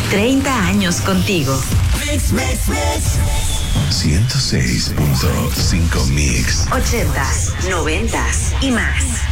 30 años contigo. 106.5 Mix. 80s, 90s y más.